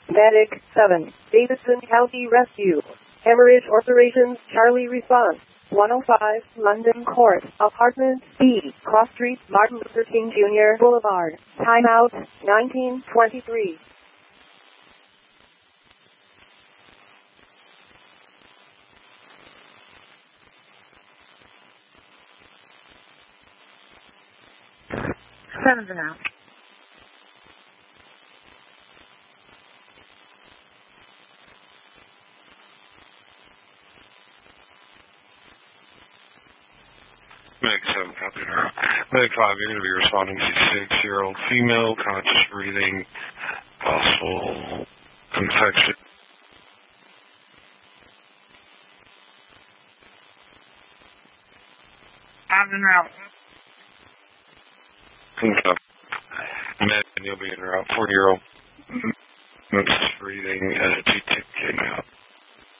Medic 7, Davidson County Rescue. Hemorrhage ulcerations, Charlie response. 105, London Court, Apartment B, Cross Street, Martin Luther King Jr. Boulevard. Timeout, 1923. Seven's out. Medic 7, copy. Medic 5, you're going to be responding to 6-year-old female, conscious breathing, possible infection. Abdomen route. Okay. Medic, you'll be in route. 4-year-old, conscious breathing, G-tip came out.